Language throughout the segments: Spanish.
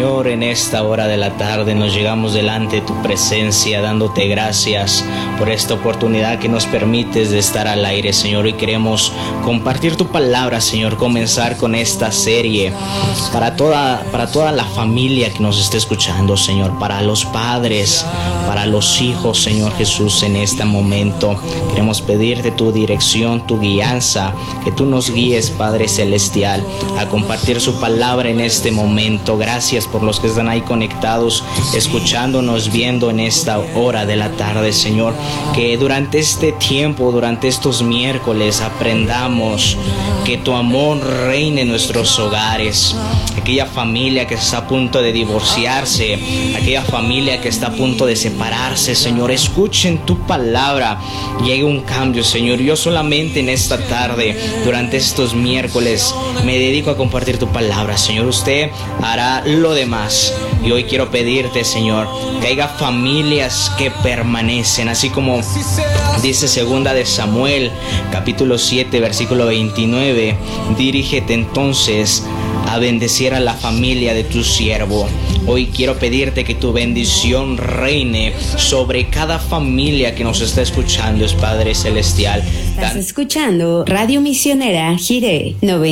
Señor, en esta hora de la tarde nos llegamos delante de tu presencia, dándote gracias por esta oportunidad que nos permites de estar al aire, Señor. Y queremos compartir tu palabra, Señor, comenzar con esta serie para toda la familia que nos esté escuchando, Señor, para los padres, para los hijos, Señor Jesús, en este momento. Queremos pedirte tu dirección, tu guianza, que tú nos guíes, Padre Celestial, a compartir su palabra en este momento. Gracias por los que están ahí conectados, escuchándonos, viendo en esta hora de la tarde, Señor. Que durante este tiempo, durante estos miércoles, aprendamos que tu amor reine en nuestros hogares. Aquella familia que está a punto de divorciarse, aquella familia que está a punto de separarse, Señor, escuchen tu palabra, llegue un cambio, Señor. Yo solamente en esta tarde, durante estos miércoles, me dedico a compartir tu palabra, Señor. Usted hará lo demás. Y hoy quiero pedirte, Señor, que haya familias que permanecen, así como dice segunda de Samuel, capítulo 7, versículo 29. Dirígete entonces a bendecir a la familia de tu siervo. Hoy quiero pedirte que tu bendición reine sobre cada familia que nos está escuchando, Padre Celestial. Estás escuchando Radio Misionera Jiré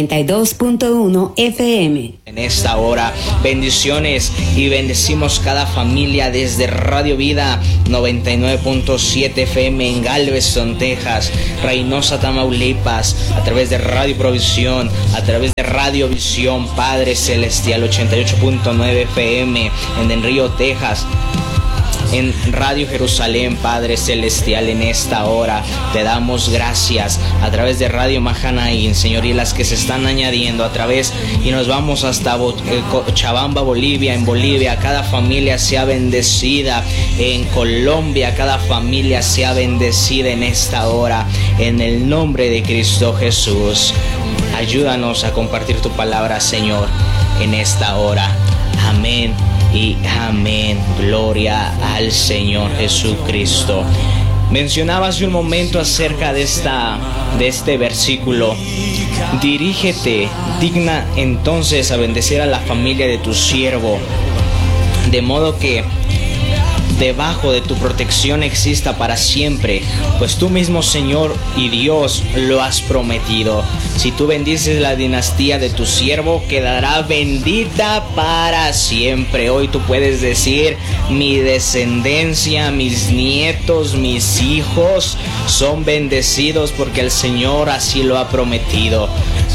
92.1 FM. En esta hora, bendiciones, y bendecimos cada familia desde Radio Vida 99.7 FM en Galveston, Texas, Reynosa, Tamaulipas, a través de Radio Provisión, a través de Radio Visión, Padre Celestial 88.9 FM en Del Río, Texas, en Radio Jerusalén, Padre Celestial. En esta hora te damos gracias a través de Radio Mahanaín, Señor, y las que se están añadiendo a través, y nos vamos hasta Cochabamba, Bolivia. En Bolivia cada familia sea bendecida, en Colombia cada familia sea bendecida en esta hora, en el nombre de Cristo Jesús. Ayúdanos a compartir tu palabra, Señor, en esta hora. Amén y amén. Gloria al Señor Jesucristo. Mencionaba hace un momento acerca de este versículo. Dirígete, digna entonces a bendecir a la familia de tu siervo, de modo que debajo de tu protección exista para siempre, pues tú mismo, Señor y Dios, lo has prometido. Si tú bendices la dinastía de tu siervo, quedará bendita para siempre. Hoy tú puedes decir: mi descendencia, mis nietos, mis hijos son bendecidos porque el Señor así lo ha prometido.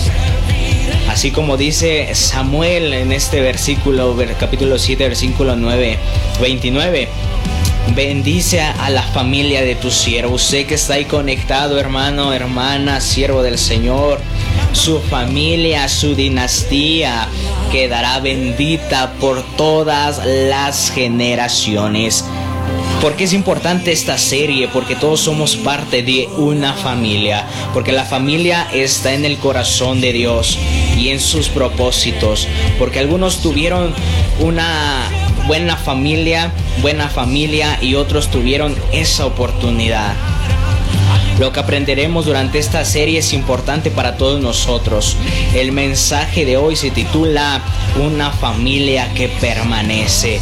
Así como dice Samuel en este versículo, capítulo 7, versículo 29. Bendice a la familia de tu siervo. Usted que está ahí conectado, hermano, hermana, siervo del Señor, su familia, su dinastía quedará bendita por todas las generaciones. ¿Por qué es importante esta serie? Porque todos somos parte de una familia, porque la familia está en el corazón de Dios y en sus propósitos, porque algunos tuvieron una buena familia y otros tuvieron esa oportunidad. Lo que aprenderemos durante esta serie es importante para todos nosotros. El mensaje de hoy se titula Una familia que permanece.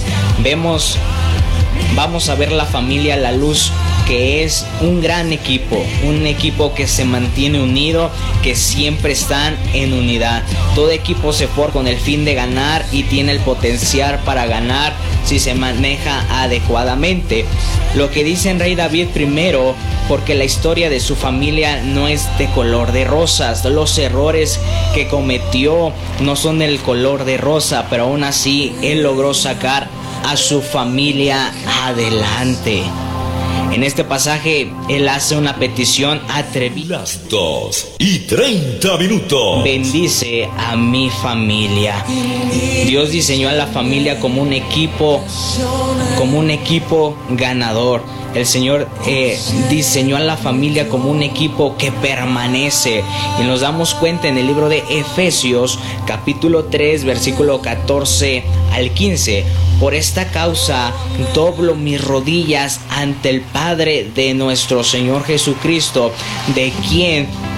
Vamos a ver la familia a la luz, que es un gran equipo, un equipo que se mantiene unido, que siempre están en unidad. Todo equipo se forma con el fin de ganar y tiene el potencial para ganar si se maneja adecuadamente. Lo que dice en Rey David primero, porque la historia de su familia no es de color de rosas. Los errores que cometió no son del color de rosa, pero aún así él logró sacar a su familia adelante. En este pasaje él hace una petición atrevida. Las 2:30. Bendice a mi familia. Dios diseñó a la familia como un equipo ganador. El Señor diseñó a la familia como un equipo que permanece. Y nos damos cuenta en el libro de Efesios, capítulo 3, versículo 14 al 15. Por esta causa doblo mis rodillas ante el Padre de nuestro Señor Jesucristo, de quien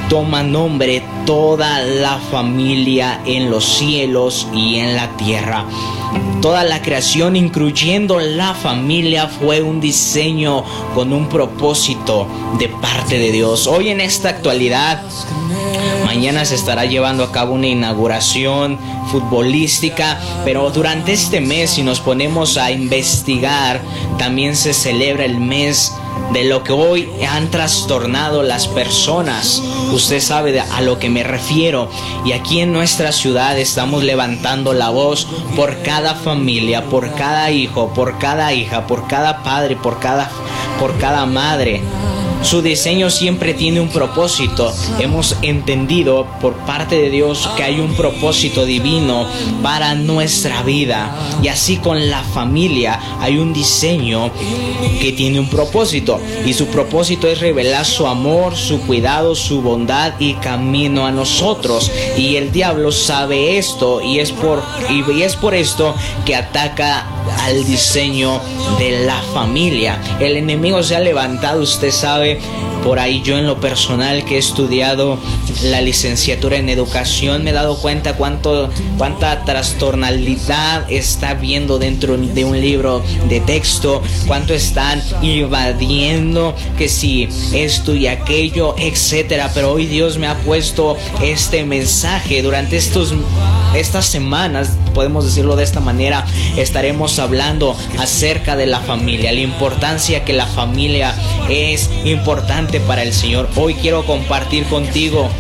toma nombre toda la familia en los cielos y en la tierra. Toda la creación, incluyendo la familia, fue un diseño con un propósito de parte de Dios. Hoy en esta actualidad, mañana se estará llevando a cabo una inauguración futbolística, pero durante este mes, si nos ponemos a investigar, también se celebra el mes de lo que hoy han trastornado las personas. Usted sabe a lo que me refiero. Y aquí en nuestra ciudad estamos levantando la voz por cada familia, por cada hijo, por cada hija, por cada padre, por cada madre. Su diseño siempre tiene un propósito. Hemos entendido por parte de Dios que hay un propósito divino para nuestra vida. Y así con la familia hay un diseño que tiene un propósito. Y su propósito es revelar su amor, su cuidado, su bondad y camino a nosotros. Y el diablo sabe esto y es por esto que ataca al diseño de la familia. El enemigo se ha levantado, usted sabe. Por ahí yo en lo personal que he estudiado la licenciatura en educación me he dado cuenta cuánta trastornalidad está viendo dentro de un libro de texto, cuánto están invadiendo que si esto y aquello, etcétera. Pero hoy Dios me ha puesto este mensaje. Durante estas semanas, podemos decirlo de esta manera, estaremos hablando acerca de la familia, la importancia que la familia es importante para el Señor. Hoy quiero compartir contigo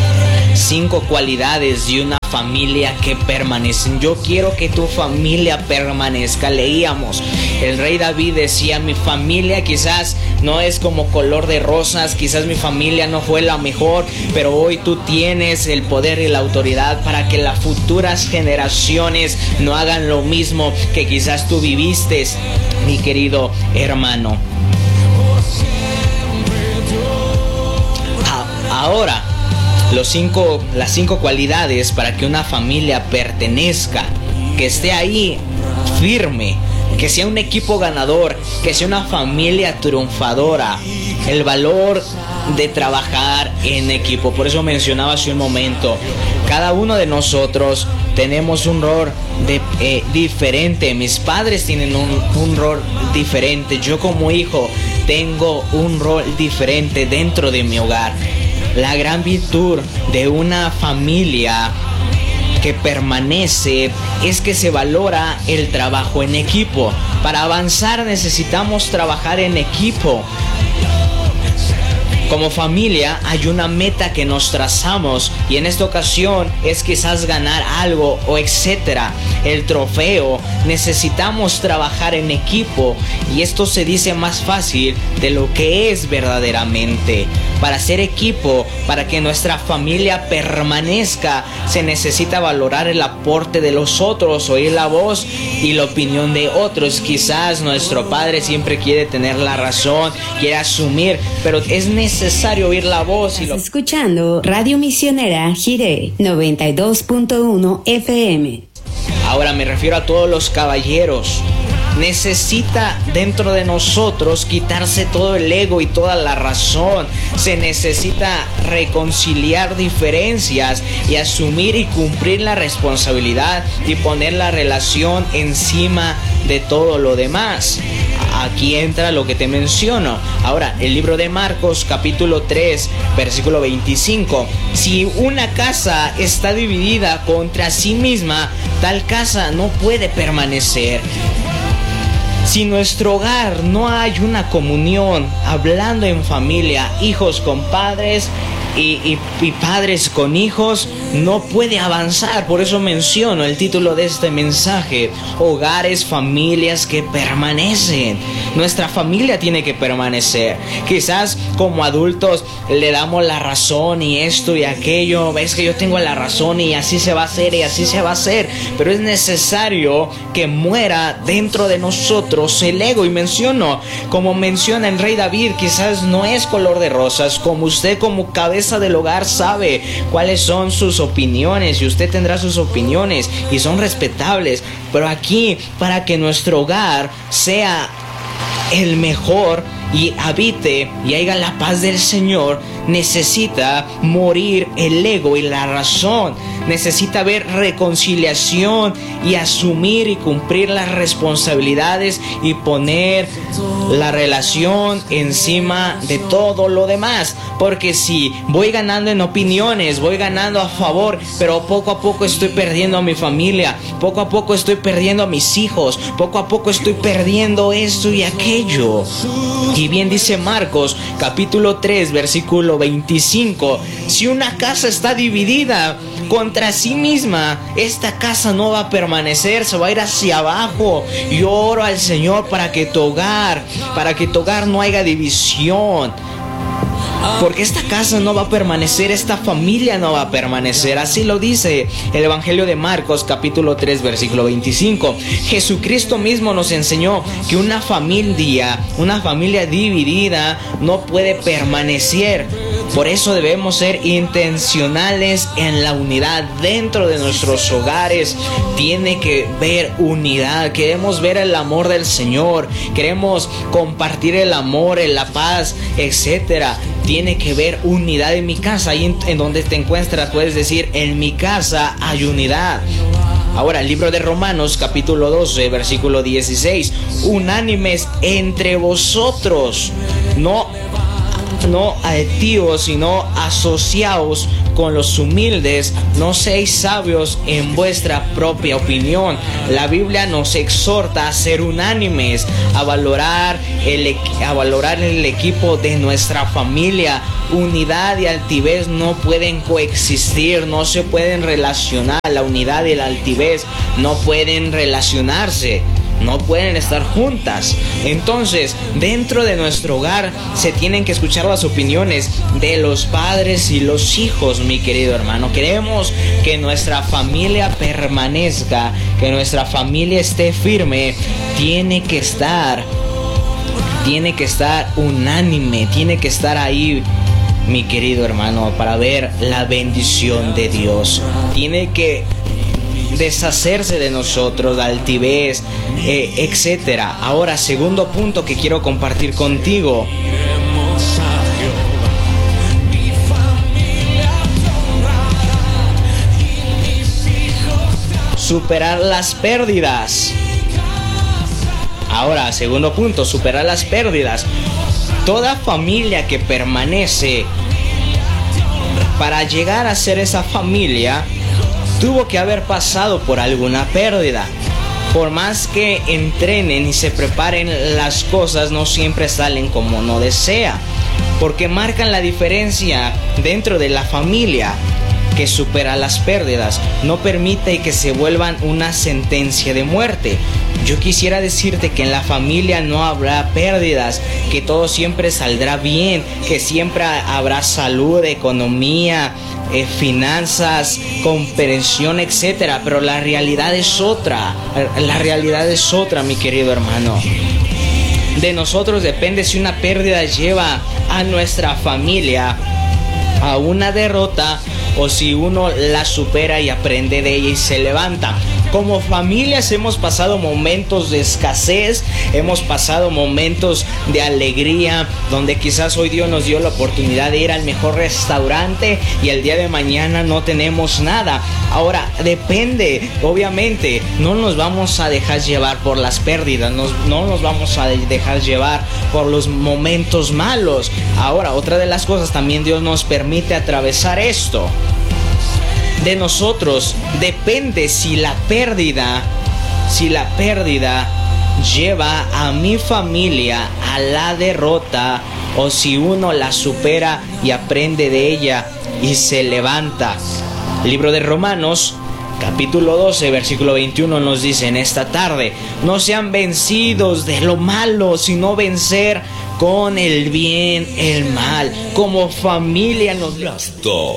5 cualidades de una familia que permanecen. Yo quiero que tu familia permanezca. Leíamos, el rey David decía: mi familia quizás no es como color de rosas, quizás mi familia no fue la mejor, pero hoy tú tienes el poder y la autoridad para que las futuras generaciones no hagan lo mismo que quizás tú viviste, mi querido hermano. Ahora, las 5 cualidades para que una familia pertenezca, que esté ahí firme, que sea un equipo ganador, que sea una familia triunfadora. El valor de trabajar en equipo. Por eso mencionaba hace un momento, cada uno de nosotros tenemos un rol diferente. Mis padres tienen un rol diferente. Yo como hijo tengo un rol diferente dentro de mi hogar. La gran virtud de una familia que permanece es que se valora el trabajo en equipo. Para avanzar necesitamos trabajar en equipo. Como familia hay una meta que nos trazamos y en esta ocasión es quizás ganar algo o etcétera. El trofeo, necesitamos trabajar en equipo y esto se dice más fácil de lo que es verdaderamente. Para ser equipo, para que nuestra familia permanezca, se necesita valorar el aporte de los otros, oír la voz y la opinión de otros. Quizás nuestro padre siempre quiere tener la razón, quiere asumir, pero es necesario oír la voz. Estás escuchando Radio Misionera Jiré 92.1 FM. Ahora me refiero a todos los caballeros. Necesita dentro de nosotros quitarse todo el ego y toda la razón. Se necesita reconciliar diferencias y asumir y cumplir la responsabilidad y poner la relación encima de todo lo demás. Aquí entra lo que te menciono. Ahora, el libro de Marcos, capítulo 3, versículo 25. Si una casa está dividida contra sí misma, tal casa no puede permanecer. Si en nuestro hogar no hay una comunión, hablando en familia, hijos con padres y padres con hijos, no puede avanzar. Por eso menciono el título de este mensaje: hogares, familias que permanecen. Nuestra familia tiene que permanecer. Quizás como adultos le damos la razón y esto y aquello, ves que yo tengo la razón y así se va a hacer y así se va a hacer, pero es necesario que muera dentro de nosotros el ego. Y menciono, como menciona el rey David, quizás no es color de rosas, como usted como cabeza del hogar sabe cuáles son sus opiniones y usted tendrá sus opiniones y son respetables, pero aquí, para que nuestro hogar sea el mejor y habite y haya la paz del Señor, necesita morir el ego y la razón. Necesita haber reconciliación y asumir y cumplir las responsabilidades y poner la relación encima de todo lo demás. Porque si voy ganando en opiniones, voy ganando a favor, pero poco a poco estoy perdiendo a mi familia, poco a poco estoy perdiendo a mis hijos, poco a poco estoy perdiendo esto y aquello. Y bien dice Marcos capítulo 3 versículo 25: si una casa está dividida contra sí misma, esta casa no va a permanecer, se va a ir hacia abajo. Yo oro al Señor para que tu hogar no haya división, porque esta casa no va a permanecer, esta familia no va a permanecer. Así lo dice el Evangelio de Marcos capítulo 3 versículo 25. Jesucristo mismo nos enseñó que una familia dividida no puede permanecer. Por eso debemos ser intencionales en la unidad dentro de nuestros hogares. Tiene que ver unidad. Queremos ver el amor del Señor, queremos compartir el amor, la paz, etcétera. Tiene que ver unidad en mi casa. Ahí en donde te encuentras puedes decir: en mi casa hay unidad. Ahora, el libro de Romanos capítulo 12 versículo 16: unánimes entre vosotros, no altivos, sino asociaos con los humildes, no seáis sabios en vuestra propia opinión. La Biblia nos exhorta a ser unánimes, a valorar el equipo de nuestra familia. Unidad y altivez no pueden coexistir, no se pueden relacionar. La unidad y la altivez no pueden relacionarse, no pueden estar juntas. Entonces, dentro de nuestro hogar se tienen que escuchar las opiniones de los padres y los hijos, mi querido hermano. Queremos que nuestra familia permanezca, que nuestra familia esté firme. Tiene que estar unánime, tiene que estar ahí, mi querido hermano, para ver la bendición de Dios. Tiene que deshacerse de nosotros, la altivez, etcétera. Ahora, segundo punto que quiero compartir contigo: superar las pérdidas. Ahora, segundo punto: superar las pérdidas. Toda familia que permanece, para llegar a ser esa familia, tuvo que haber pasado por alguna pérdida. Por más que entrenen y se preparen, las cosas no siempre salen como uno desea, porque marcan la diferencia dentro de la familia que supera las pérdidas. No permite que se vuelvan una sentencia de muerte. Yo quisiera decirte que en la familia no habrá pérdidas, que todo siempre saldrá bien, que siempre habrá salud, economía, finanzas, comprensión, etcétera. Pero la realidad es otra. La realidad es otra, mi querido hermano. De nosotros depende si una pérdida lleva a nuestra familia a una derrota o si uno la supera y aprende de ella y se levanta. Como familias hemos pasado momentos de escasez, hemos pasado momentos de alegría, donde quizás hoy Dios nos dio la oportunidad de ir al mejor restaurante y el día de mañana no tenemos nada. Ahora, depende, obviamente, no nos vamos a dejar llevar por las pérdidas, no nos vamos a dejar llevar por los momentos malos. Ahora, otra de las cosas, también Dios nos permite atravesar esto. De nosotros depende si la pérdida lleva a mi familia a la derrota o si uno la supera y aprende de ella y se levanta. Libro de Romanos capítulo 12 versículo 21 nos dice: en esta tarde no sean vencidos de lo malo, sino vencer con el bien el mal. Como familia nos... Las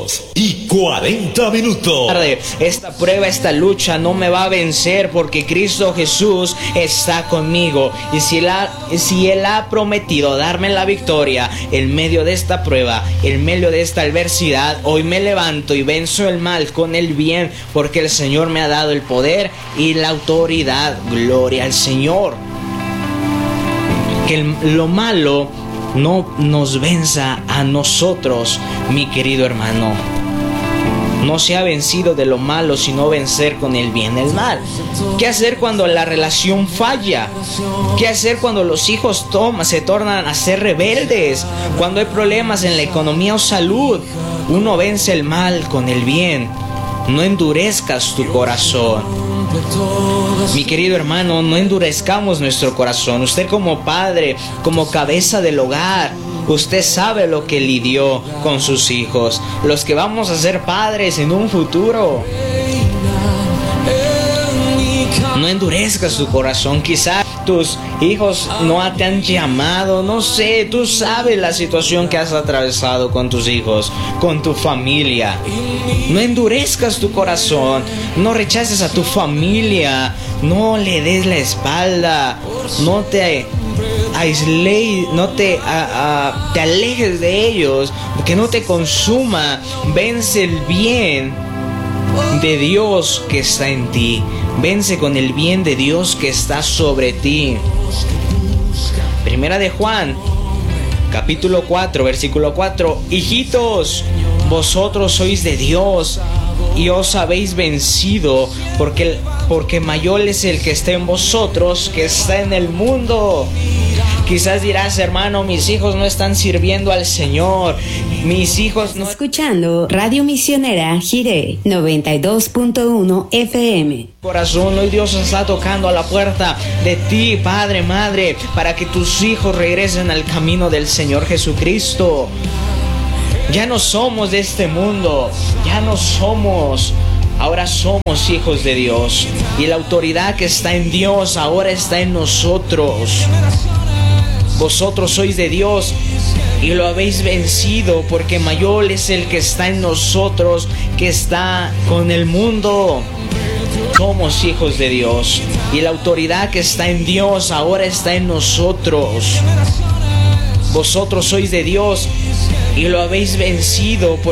2:40. Esta prueba, esta lucha no me va a vencer, porque Cristo Jesús está conmigo. Y si Él ha prometido darme la victoria en medio de esta prueba, en medio de esta adversidad, hoy me levanto y venzo el mal con el bien, porque el Señor me ha dado el poder y la autoridad. Gloria al Señor. Que lo malo no nos venza a nosotros, mi querido hermano. No se ha vencido de lo malo, sino vencer con el bien el mal. ¿Qué hacer cuando la relación falla? ¿Qué hacer cuando los hijos se tornan a ser rebeldes? Cuando hay problemas en la economía o salud. Uno vence el mal con el bien. No endurezcas tu corazón. Mi querido hermano, no endurezcamos nuestro corazón. Usted como padre, como cabeza del hogar, usted sabe lo que lidió con sus hijos, los que vamos a ser padres en un futuro. No endurezcas tu corazón. Quizás tus hijos no te han llamado, no sé, tú sabes la situación que has atravesado con tus hijos, con tu familia. No endurezcas tu corazón, no rechaces a tu familia, no le des la espalda, no te aísles, no te alejes de ellos, que no te consuma. Vence el bien de Dios que está en ti. Vence con el bien de Dios que está sobre ti. Primera de Juan, capítulo 4, versículo 4. Hijitos, vosotros sois de Dios y os habéis vencido, porque mayor es el que está en vosotros que está en el mundo. Quizás dirás, hermano, mis hijos no están sirviendo al Señor. Mis hijos no... Escuchando Radio Misionera Jiré 92.1 FM. Corazón, hoy Dios está tocando a la puerta de ti, padre, madre, para que tus hijos regresen al camino del Señor Jesucristo. Ya no somos de este mundo, ya no somos. Ahora somos hijos de Dios. Y la autoridad que está en Dios ahora está en nosotros. Vosotros sois de Dios y lo habéis vencido, porque mayor es el que está en nosotros que está con el mundo. Somos hijos de Dios y la autoridad que está en Dios ahora está en nosotros. Vosotros sois de Dios y lo habéis vencido,